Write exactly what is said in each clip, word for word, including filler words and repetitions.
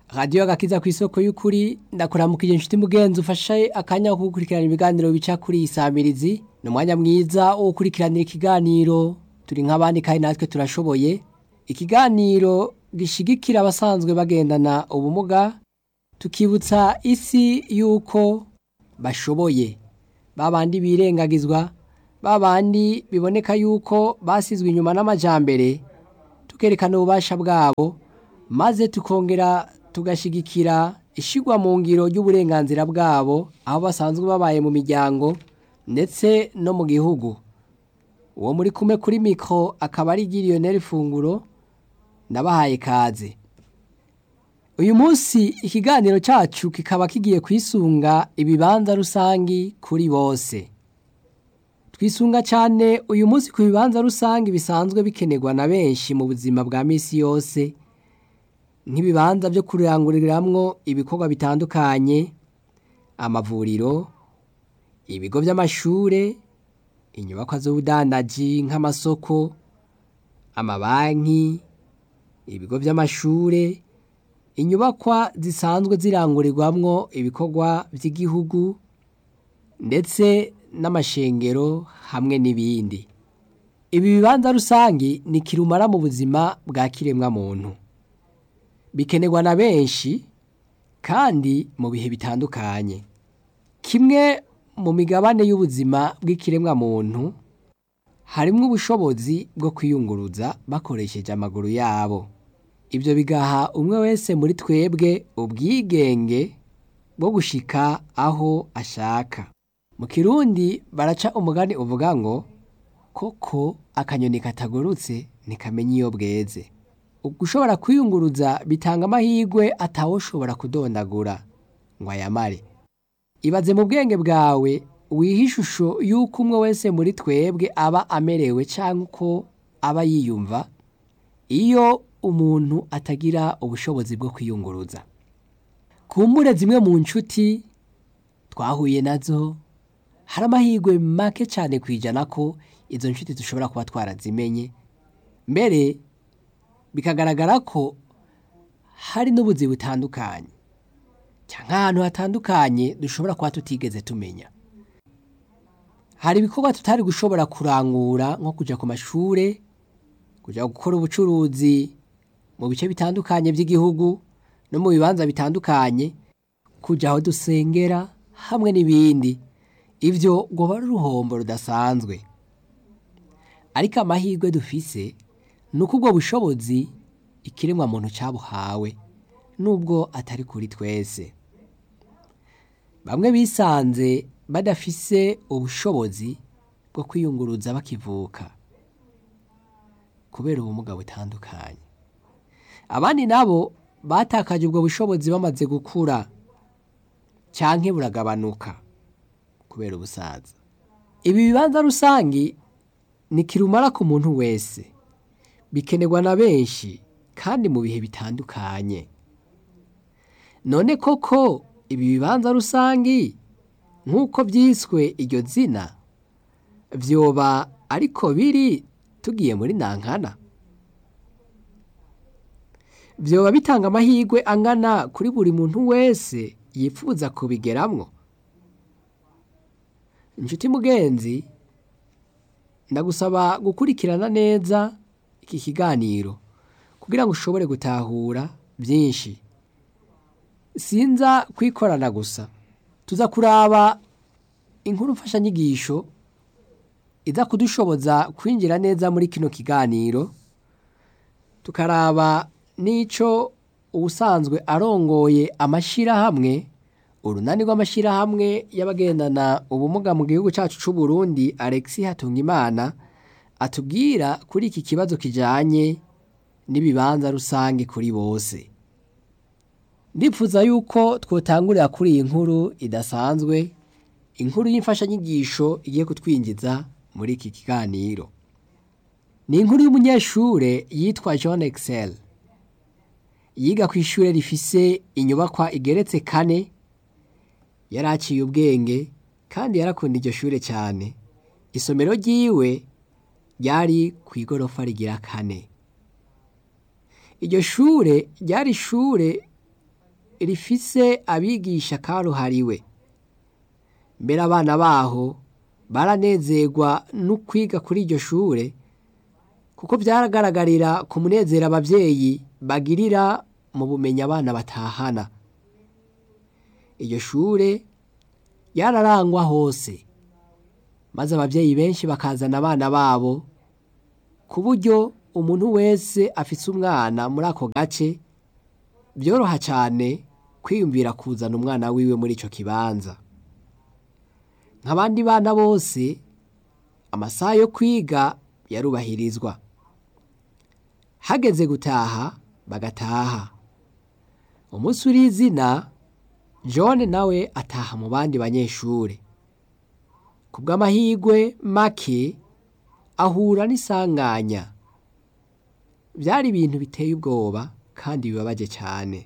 radiyo agakiza ku isoko y'ukuri ndakuramukije inshuti mugenzi ufashe akanya ko gukurikirana ibiganiro bica kuri iyi samirizi. Ni umwanya mwiza wo gukurikiranira ikiganiro turi nk'abandi kandi natwe turashoboye, ikiganiro gishigikira abasanzwe bagendana ubumuga, tukibutsa isi yuko bashoboye, babandi birengagizwa, babandi biboneka yuko basizwe inyuma n'amajambere, tukerekana ububasha bwabo maze tukongera tugashigikira ishigwa mu ngiro ry'uburenganzira bwabo aho basanzwe babaye mu miryango ndetse no mu gihugu. Uwo muri kumwe kuri mikro akaba ari Lionel Funguro, ndabahaye kaze. Uyu munsi ikiganiro cacu kikaba kigiye kwisunga ibibanza rusangi kuri bose. Twisunga cyane uyu munsi ku bibanza rusangi bisanzwe bikenerwa na benshi mu buzima bwa misi yose, nk'ibibanza byo kuranguriramwo ibikorwa bitandukanye, amavuriro, ibigo by'amashure, inyubakwa z'ubudandaji nk'amasoko, amabanki, ibigo by'amashure, inyubakwa zisanzwe zirangurirwamwo ibikorwa by'igihugu ndetse n'amashengero hamwe n'ibindi. Ibi bibanza rusangi ni kirumara mu buzima bwa kiremwa muntu, bikenerwa na benshi kandi mu bihe bitandukanye. Kimwe mu migabane y'ubuzima bw'ikiremwa muntu harimwo ubushobozi bwo kwiyunguruza bakoresheje amaguru yabo. Ibyo bigaha umwe wese muri twebwe ubwigenge bwo gushika aho ashaka. Mu Kirundi baraca umugani uvuga ngo koko akanyoni katagurutse ntikamenya iyo bweze. Ugushobora kwiyunguruza bitanga amahirwe atawoshobora kudondagura ngo ayamare. Ibaze mu bwenge bwawe wiha ishusho y'uko umwe wese muri twebwe aba amerewe cyangwa uko aba yiyumva iyo umuntu atagira ubushobozi bwo kwiyunguruza. Kumbure zimwe mu nshuti twahuye nazo hari amahirwe make cyane kwijana ko izo nshuti dushobora kuba twarazimenye, mbere bikagaragara ko hari n'ubuzi butandukanye cyangwa ahantu hatandukanye dushobora kuba tutigeze tumenya. Hari ibikorwa tutari gushobora kurangura nko kuja ku mashure, kuja gukora ubucuruzi mu bice bitandukanye by'igihugu no mu bibanza bitandukanye, kuja aho dusengera hamwe n'ibindi. Ivyo goba ari uruhombo rudasanzwe, ariko amahirwe dufise nuko ubwo bushobozi ikiremwa muntu cabuhawe nubwo atari kuri twese. Bamwe bisanze badafise ubushobozi bwo kwiyunguruza bakivuka kubera ubumuga butandukanye. Abandi nabo batakaje ubwo bushobozi bamaze gukura canke buragabanuka kubera ubusaza. Ibi bibanza rusangi ni kirumara ku muntu wese, bikenerwa na benshi kandi mu bihe bitandukanye. None koko ibi bibanza rusangi nk'uko byiswe iryo zina vyoba ariko biri tugiye muri nankana? Vyoba bitanga amahirwe angana kuri buri muntu wese yifuza kubigeramwo? Inshuti mugenzi, ndagusaba gukurikirana neza iki kiganiro kugira ngo ushobore gutahura byinshi. Sinza kwikorana gusa, tuza kuraba inkuru mfashanyigisho iza kudushoboza kwinjira neza muri kino kiganiro, tukaraba n'ico ubusanzwe arongoye amashirahamwe, urunani rw'amashirahamwe y'abagendana ubumuga mu gihugu cacu c'u Burundi, Alexis Hatungimana, atubwira kuri iki kibazo kijanye n'ibibanza rusange kuri bose. Ndipfuza yuko twotangurira kuri iyi nkuru idasanzwe, inkuru y'imfashanyigisho igiye kutwinjiza muri iki kiganiro. Ni inkuru y'umunyeshure yitwa John Excel, yiga ku ishure rifise inyubakwa igeretse kane. Yaraciye ubwenge kandi yarakunda iryo shure cyane. Isomero ryiwe ryari ku igorofa rigira kane. Iryo shure ryari ishure rifise abigisha karuhariwe, mbere abana baho baranezerwa no kwiga kuri iryo shure kuko vyaragaragarira ku munezero abavyeyi bagirira mu bumenyi abana batahana. Iryo shure yararangwa hose, maze abavyeyi benshi bakazana abana babo ku buryo umuntu wese afise umwana muri ako gace vyoroha cane kwiyumvira kuzana umwana wiwe muri ico kibanza. Nk'abandi bana bose, amasaha yo kwiga yarubahirizwa. Hageze gutaha bagataha. Umunsi urizina, John nawe ataha mu bandi banyeshure. Kubw'amahirwe make ahura n'isanganya. Vyari ibintu biteye ubwoba kandi bibabaje cane.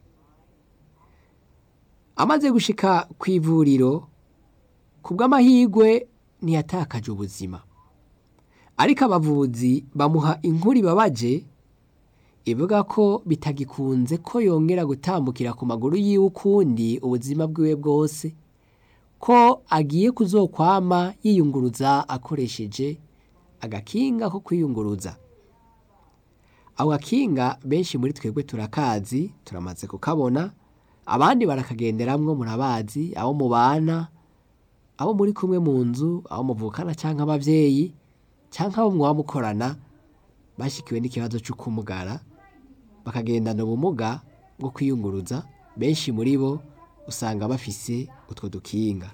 Amaze gushika kw'ivuriro, kubw'amahirwe ntiyatakaje ubuzima, ariko abavuzi bamuha inkuru ibabaje ivuga ko bitagikunze ko yongera gutambukira ku maguru yiwe ukundi ubuzima bwiwe bwose, ko agiye kuzokwama yiyunguruza akoresheje agakinga ko kwiyunguruza. Ako gakinga benshi muri twebwe turakazi, turamaze kukabona, abandi barakagenderamwo murabazi, abo mubana, abo muri kumwe mu nzu, abo muvukana canke abavyeyi, canke abo mwoba mukorana bashikiwe n'ikibazo c'ukumugara, bakagendana ubumuga bwo kwiyunguruza. Benshi muri bo usanga bafise utwo dukinga.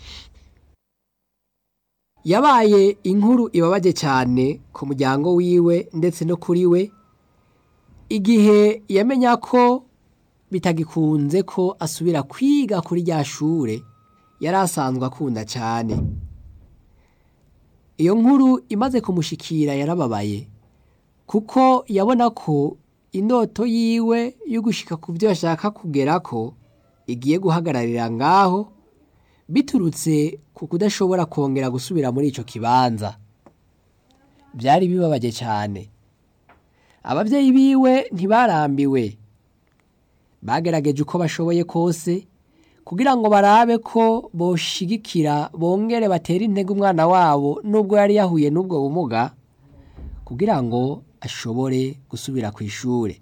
Yabaye inkuru ibabaje cane ku muryango wiwe ndetse no kuri we, igihe yamenya ko bitagikunze ko asubira kwiga kuri rya shure yari asanzwe akunda cane. Iyo nkuru imaze kumushikira yarababaye, kuko yabona ko indoto yiwe yo gushika ku vyo ashaka kugerako igiye guhagararira ngaho, biturutse ku kudashobora kongera gusubira muri ico kibanza. Vyari bibabaje cane. Abavyeyi biwe ntibarambiwe, bagerageje uko bashoboye kose kugira ngo barabe ko boshigikira bongere batera intege umwana wabo nubwo yari yahuye n'ubwo bumuga, kugira ngo ashobore gusubira kw'ishure.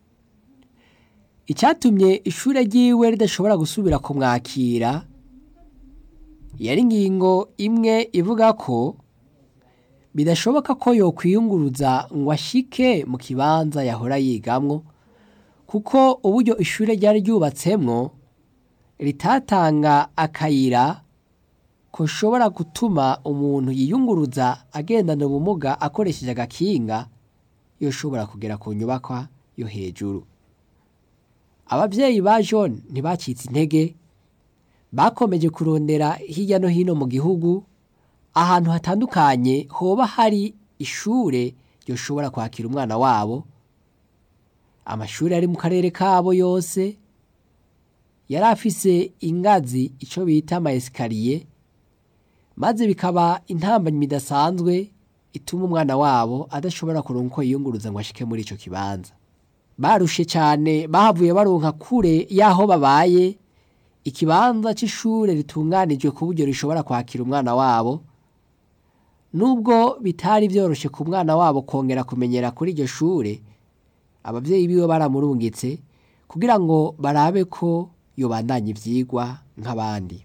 Icatumye ishure ryiwe ridashobora gusubira kumwakira yari ingingo imwe ivuga ko bidashoboka ko yokwiyunguruza ngo ashike mu kibanza yahora yigamwo, kuko uburyo ishure ryari ryubatsemwo ritatanga akayira koshobora gutuma umuntu yiyunguruza agendana ubumuga akoresheje agakinga yoshobora kugera ku nyubakwa yo hejuru. Abavyeyi ba John ntibacitse intege, bakomeje kurondera hirya no hino mu gihugu ahantu hatandukanye hoba hari ishure yoshobora kwakira umwana wabo. Amashure ari mu karere kabo yose yari afise ingazi, ico bita ama esikariye, maze bikaba intambamyi idasanzwe ituma umwana wabo adashobora kuronka uko yiyunguruza ngo ashike muri ico kibanza. Barushe cane, bahavuye baronka kure yaho babaye ikibanza c'ishure ritunganijwe ku buryo rishobora kwakira umwana wabo. Nubwo bitari vyoroshe ku mwana wabo kongera kumenyera kuri iryo shure, abavyeyi biwe baramurungitse kugira ngo barabe ko yobandanya ivyigwa nk'abandi.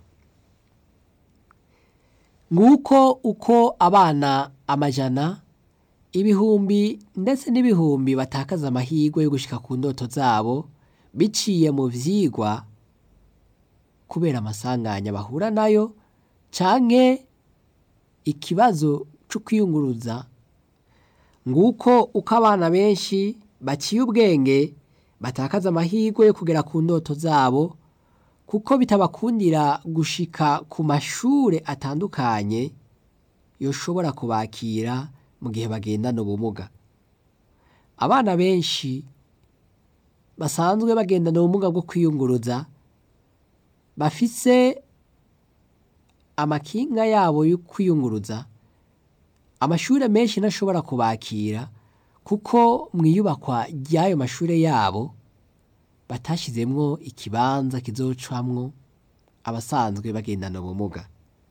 Nguko uko abana amajana, ibihumbi ndetse n'ibihumbi batakaza amahirwe yo gushika ku ndoto zabo biciye mu vyigwa kubera amasanganya bahura nayo canke ikibazo co kwiyunguruza. Nguko uko abana benshi baciye ubwenge batakaza amahirwe yo kugera ku ndoto zabo, kuko bitabakundira gushika ku mashure atandukanye yoshobora kubakira mu gihe bagendana ubumuga. Abana benshi basanzwe bagendana ubumuga bwo kwiyunguruza bafise amakinga yabo yo kwiyunguruza, amashure menshi ntashobora kubakira kuko mwiyubakwa ry'ayo mashure yabo batashizemwo ikibanza kizocamwo abasanzwe bagendana ubumuga.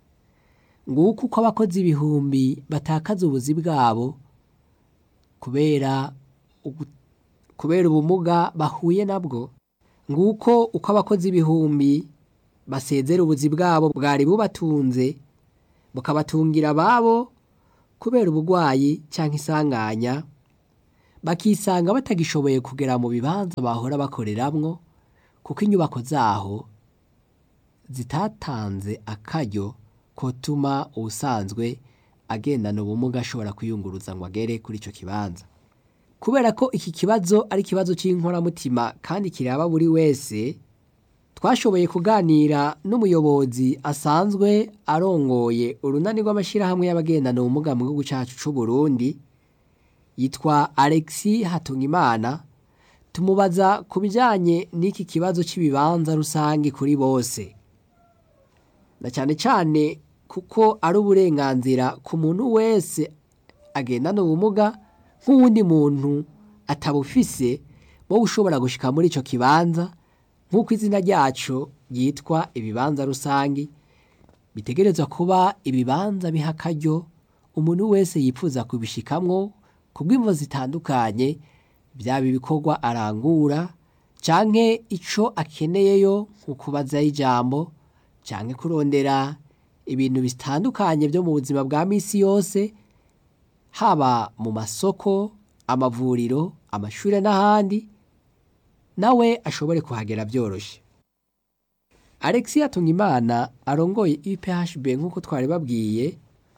Nguko uko abakozi ibihumbi batakaza ubuzi bwabo kubera kubera ubumuga bahuye nabwo. Nguko uko abakozi ibihumbi basezera ubuzi bwabo bwari bubatunze bukabatungira ababo kubera ubugwayi canke isanganya, bakisanga batagishoboye kugera mu bibanza bahora bakoreramwo kuko inyubako zaho zitatanze akaryo kotuma ubusanzwe agendana ubumuga ashobora kwiyunguruza ngo agere kuri ico kibanza. Kubera ko iki kibazo ari ikibazo c'inkoramutima kandi kiraba buri wese, twashoboye kuganira n'umuyobozi asanzwe arongoye urunani rw'amashirahamwe y'abagendana ubumuga mu gihugu cacu c'u Burundi, yitwa Alexis Hatungimana. Tumubaza ku bijanye n'iki kibazo c'ibibanza rusangi kuri bose, na cane cane kuko ari uburenganzira ku muntu wese agendana ubumuga nk'uwundi muntu atabufise bo ushobora gushika muri ico kibanza, nk'uko izina ryaco ryitwa ibibanza rusangi. Bitegerezwa kuba ibibanza biha akaryo umuntu wese yipfuza kubishikamwo kubw'imvo zitandukanye, vyaba ibikorwa arangura canke ico akeneyeyo nko kubazayo ijambo canke kurondera ibintu bitandukanye vyo mu buzima bwa misi yose, haba mu masoko, amavuriro, amashure n'ahandi, nawe ashobore kuhagera vyoroshe. Alexis Hatungimana arongoye I P H B nk'uko twari babwiye,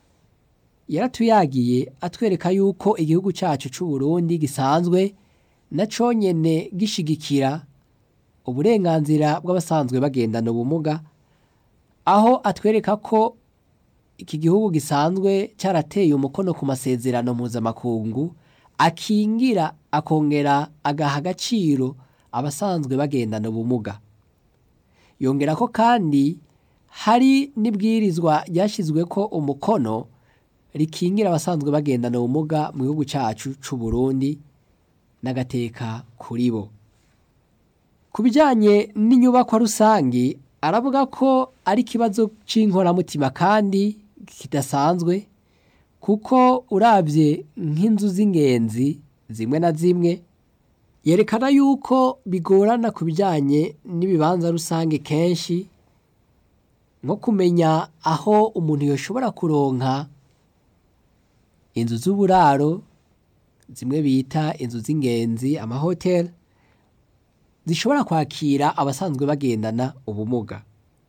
yaratuyagiye atwereka yuko igihugu cacu c'u Burundi gisanzwe na conyene gishigikira uburenganzira bw'abasanzwe bagendana ubumuga, aho atwereka ko iki gihugu gisanzwe carateye umukono ku masezerano mpuzamakungu akingira akongera agaha agaciro abasanzwe bagendana ubumuga. Yongera ko kandi hari n'ibwirizwa ryashizweko umukono rikingira abasanzwe bagendana ubumuga mu gihugu cacu c'u Burundi n'agateka kuri bo. Ku bijanye n'inyubakwa rusangi, aravuga ko ari ikibazo c'inkoramutima kandi kidasanzwe, kuko uravye nk'inzu z'ingenzi zimwe na zimwe, yerekana yuko bigorana ku bijanye n'ibibanza rusange kenshi, nko kumenya aho umuntu yoshobora kuronka inzu z'uburaro, zimwe bita inzu z'ingenzi, amahoteli, zishobora kwakira abasanzwe bagendana ubumuga.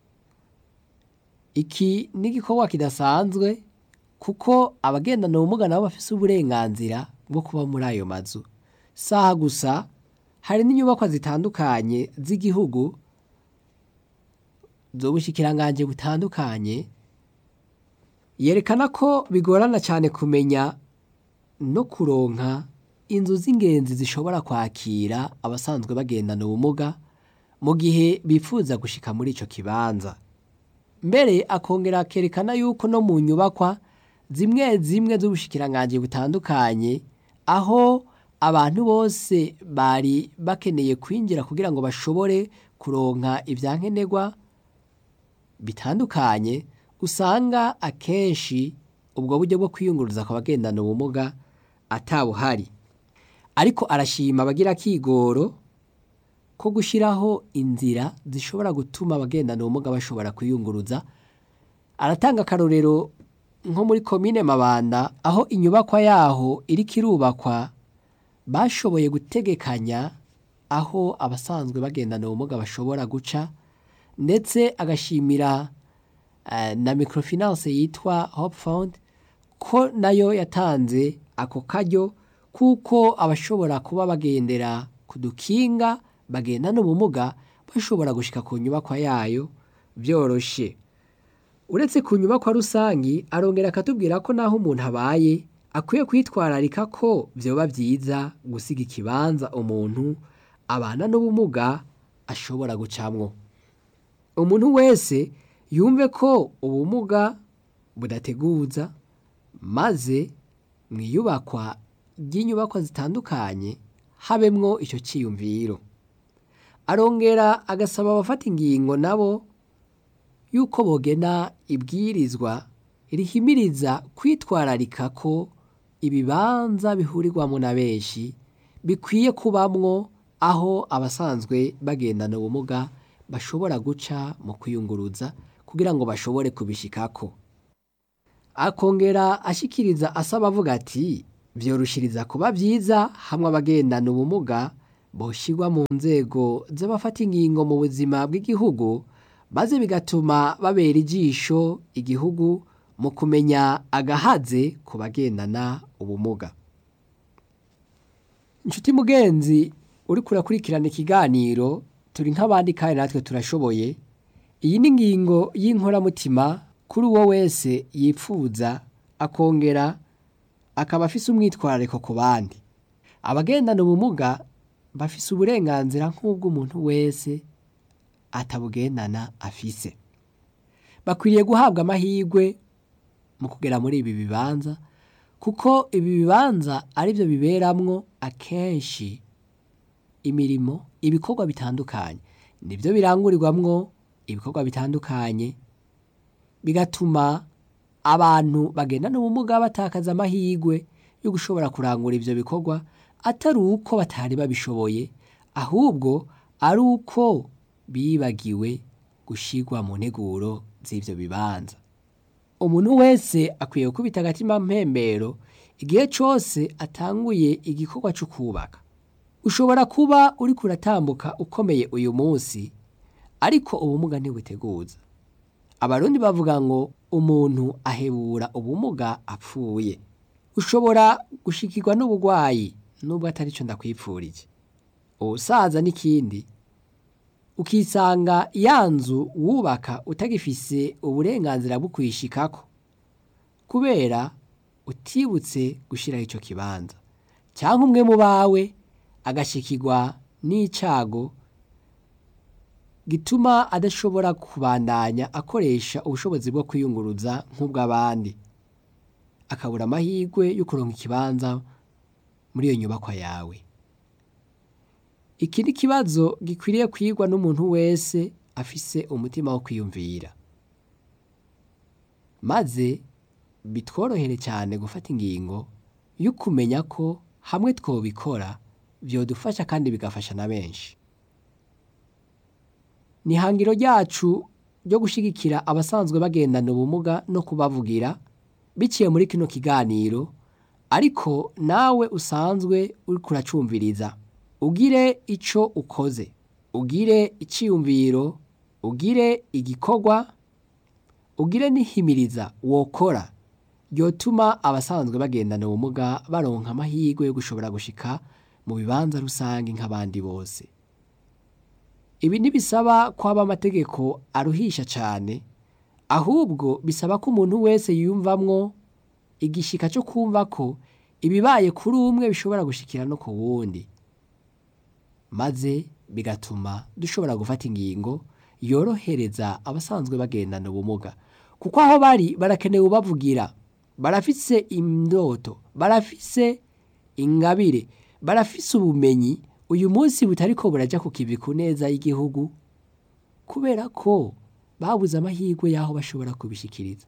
Iki ni igikorwa kidasanzwe kuko abagendana ubumuga nabo bafise uburenganzira bwo kuba muri ayo mazu. Saha gusa, hari n'inyubakwa zitandukanye z'igihugu z'ubushikiranganji butandukanye, yerekana ko bigorana cane kumenya no kuronka inzu z'ingenzi zishobora kwakira abasanzwe bagendana ubumuga mu gihe bifuza gushika muri ico kibanza. Mbere akongera akerekana yuko no mu nyubakwa zimwe zimwe z'ubushikiranganji butandukanye, aho abantu bose bari bakeneye kwinjira kugira ngo bashobore kuronka ivyankenerwa bitandukanye, usanga akenshi ubwo buryo bwo kwiyunguruza ku bagendana ubumuga atabuhari. Ariko arashima abagira kigoro ko gushiraho inzira zishobora gutuma abagendana ubumuga bashobora kwiyunguruza. Aratanga akarorero nko muri komine Mabanda, aho inyubakwa yaho iriko irubakwa bashoboye gutegekanya aho abasanzwe bagendana ubumuga bashobora guca, ndetse agashimira uh, na microfinance yitwa Hope Fund ko nayo yatanze ako karyo, kuko abashobora kuba bagendera ku dukinga bagendana ubumuga bashobora gushika ku nyubakwa yayo vyoroshe. Uretse ku nyubakwa rusangi, arongera akatubwira ko naho umuntu abaye akwiye kwitwararika ko vyoba vyiza gusiga ikibanza umuntu abana n'ubumuga ashobora gucamwo. Umuntu wese yumve ko ubumuga budateguza, maze mwiyubakwa ry'inyubakwa zitandukanye habemwo ico ciyumviro. arongera agasaba abafata ingingo nabo yuko bogena ibwirizwa rihimiriza kwitwararika ko ibibanza bihurirwamo na benshi bikwiye kubamwo aho abasanzwe bagendana ubumuga bashobora guca mu kwiyunguruza kugira ngo bashobore kubishikako. Akongera ashikiriza asaba avuga ati vyorushiriza kuba vyiza hamwe abagendana ubumuga boshirwa mu nzego z'abafata ingingo mu buzima bw'igihugu, maze bigatuma babera ijisho igihugu mu kumenya agahaze ku bagendana ubumuga. Inshuti mugenzi uriko urakurikirana ikiganiro turi nk'abandi kandi natwe turashoboye, iyi ni ingingo y'inkoramutima kuri uwo wese yipfuza akongera akaba afise umwitwarariko ku bandi. Abagendana ubumuga bafise uburenganzira nk'ubw'umuntu wese atabugendana afise. Bakwiriye guhabwa amahirwe mu kugera muri ibi bibanza, kuko ibi bibanza arivyo biberamwo akenshi imirimo, ibikorwa bitandukanye, nivyo birangurirwamwo ibikorwa bitandukanye, bigatuma abantu bagendana ubumuga batakaza amahirwe yo gushobora kurangura ivyo bikorwa, atari uko batari babishoboye, ahubwo ari uko bibagiwe gushirwa mu nteguro z'ivyo bibanza. Umuntu wese akwiye gukubita agatima mpembero igihe cose atanguye igikorwa cyo kubaka. Ushobora kuba uriko uratambuka ukomeye uyu munsi, ariko ubumuga ntibuteguza. Abarundi bavuga ngo umuntu ahebura ubumuga apfuye. Ushobora gushikirwa n'ubugwayi nubwo atari cyo ndakwipfurije, ubusaza n'ikindi, ukisanga ya nzu wubaka utagifise uburenganzira bwo kuyishikako kubera utibutse gushiraho ico kibanza, cyangwa umwe mu bawe agashikirwa n'icago gituma adashobora kubandanya akoresha ubushobozi bwo kwiyunguruza nk'ubw'abandi, akabura amahirwe yo kuronka ikibanza muri iyo nyubakwa yawe. Iki ni ikibazo gikwiriye kwigwa n'umuntu wese afise umutima wo kwiyumvira, maze bitworohere cyane gufata ingingo yo kumenya ko hamwe twobikora vyodufasha kandi bigafasha na benshi. Ni ihangiro ryacu ryo gushigikira abasanzwe bagendana ubumuga no kubavugira biciye muri kino kiganiro, ariko nawe usanzwe uriko uracumviriza ugire ico ukoze, ugire iciyumviro, ugire igikorwa, ugire n'ihimiriza wokora ryotuma abasanzwe bagendana ubumuga baronka amahirwe yo gushobora gushika mu bibanza rusange nk'abandi bose. Ibi ntibisaba ko haba amategeko aruhisha cyane, ahubwo bisaba ko umuntu wese yiyumvamwo igishika cyo kumva ko ibibaye kuri umwe bishobora gushikira no ku wundi, maze bigatuma dushobora gufata ingingo yorohereza abasanzwe bagendana ubumuga, kuko aho bari barakenewe ubavugira, barafise indoto, barafise ingabire, barafise ubumenyi uyu munsi butariko buraja ku kivi ku neza y'igihugu, kubera ko babuze amahirwe y'aho bashobora kubishikiriza,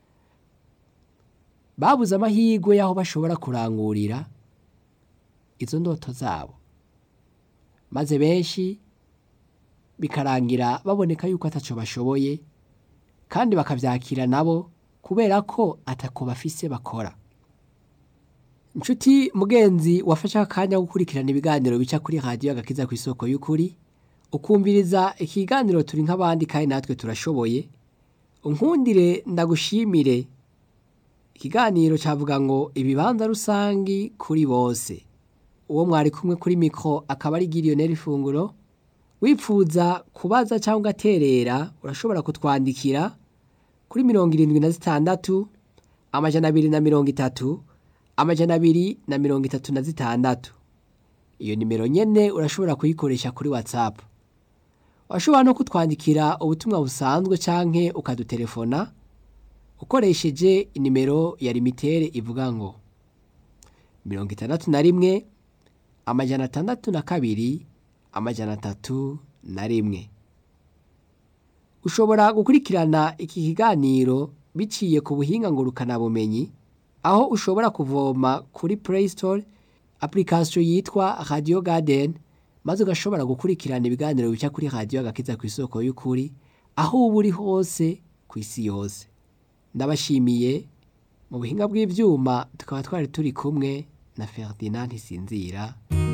babuze amahirwe y'aho bashobora kurangurira izo ndoto zabo, maze benshi bikarangira baboneka yuko ataco bashoboye kandi bakavyakira nabo kubera ko atako bafise bakora. Nshuti mugenzi wafashe akanya gukurikirana ibiganiro bica kuri radio Agakiza ku isoko y'ukuri, ukumviriza ikiganiro turi nk'abandi kandi natwe turashoboye, unkundire ndagushimire. Ikiganiro cavuga ngo ibibanza rusangi kuri bose. Uwo mwari kumwe kuri mikro akaba ari Gideon Funguro. Wipfuza kubaza cyangwa gaterera urashobora kutwandikira kuri mirongo irindwi na zitandatu amajana abiri na mirongo itatu amajana abiri na mirongo itatu na zitandatu. Iyo nimero nyene urashobora kuyikoresha kuri WhatsApp. Washobora no kutwandikira ubutumwa busanzwe canke ukadutelefona ukoresheje inimero ya limitere ivuga ngo mirongo itandatu na rimwe amajana atandatu na kabiri amajana atatu na rimwe. Ushobora gukurikirana iki kiganiro biciye ku buhinga ngurukanabumenyi, aho ushobora kuvoma kuri Play Store application yitwa Radio Garden, maze ugashobora gukurikirana ibiganiro bica kuri Radio Agakiza ku isoko y'ukuri, aho uba uri hose ku isi yose. Ndabashimiye. Mu buhinga bw'ivyuma tukaba twari turi kumwe na Ferdinand Ntisinzira.